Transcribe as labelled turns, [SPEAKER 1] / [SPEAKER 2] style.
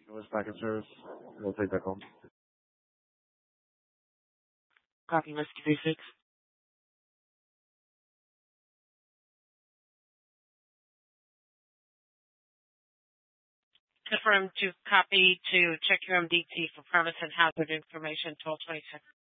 [SPEAKER 1] was back in service. We'll take that home.
[SPEAKER 2] Copy, Whiskey 36. Confirm to copy to check your MDT for premise and hazard information 1226.